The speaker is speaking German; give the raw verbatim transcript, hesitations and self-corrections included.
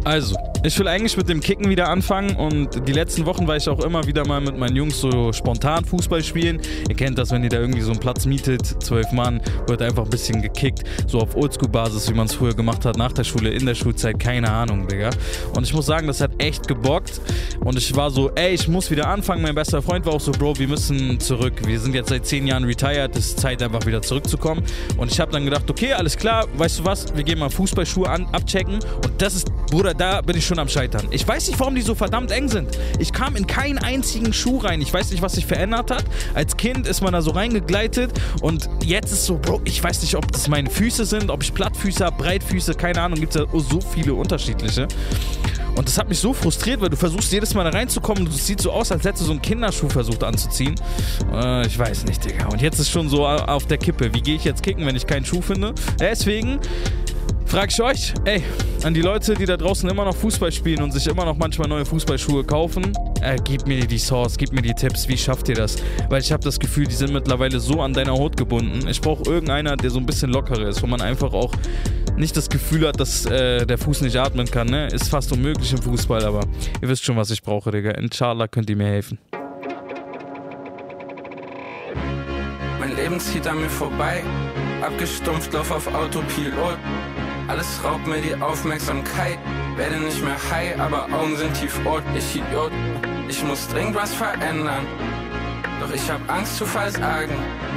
Also, ich will eigentlich mit dem Kicken wieder anfangen und die letzten Wochen war ich auch immer wieder mal mit meinen Jungs so spontan Fußball spielen. Ihr kennt das, wenn ihr da irgendwie so einen Platz mietet, zwölf Mann, wird einfach ein bisschen gekickt, so auf Oldschool-Basis, wie man es früher gemacht hat, nach der Schule, in der Schulzeit, keine Ahnung, Digga. Und ich muss sagen, das hat echt gebockt und ich war so, ey, ich muss wieder anfangen. Mein bester Freund war auch so, Bro, wir müssen zurück. Wir sind jetzt seit zehn Jahren retired, es ist Zeit einfach wieder zurückzukommen. Und ich habe dann gedacht, okay, alles klar, weißt du was, wir gehen mal Fußballschuhe an, abchecken und das ist, Bruder, da bin ich schon am Scheitern. Ich weiß nicht, warum die so verdammt eng sind. Ich kam in keinen einzigen Schuh rein. Ich weiß nicht, was sich verändert hat. Als Kind ist man da so reingegleitet und jetzt ist so, Bro, ich weiß nicht, ob das meine Füße sind, ob ich Plattfüße habe, Breitfüße, keine Ahnung, gibt es ja so viele unterschiedliche. Und das hat mich so frustriert, weil du versuchst jedes Mal da reinzukommen und es sieht so aus, als hättest du so einen Kinderschuh versucht anzuziehen. Äh, ich weiß nicht, Digga. Und jetzt ist schon so auf der Kippe. Wie gehe ich jetzt kicken, wenn ich keinen Schuh finde? Deswegen frage ich euch, ey, an die Leute, die da draußen immer noch Fußball spielen und sich immer noch manchmal neue Fußballschuhe kaufen, äh, gib mir die Source, gib mir die Tipps, wie schafft ihr das? Weil ich habe das Gefühl, die sind mittlerweile so an deiner Haut gebunden. Ich brauche irgendeiner, der so ein bisschen lockerer ist, wo man einfach auch nicht das Gefühl hat, dass äh, der Fuß nicht atmen kann, ne? Ist fast unmöglich im Fußball, aber ihr wisst schon, was ich brauche, Digga. Inshallah könnt ihr mir helfen. Mein Leben zieht an mir vorbei, abgestumpft, lauf auf Autopilot. Alles raubt mir die Aufmerksamkeit, werde nicht mehr high, aber Augen sind tiefrot. Ich Idiot, ich muss dringend was verändern, doch ich hab Angst zu versagen.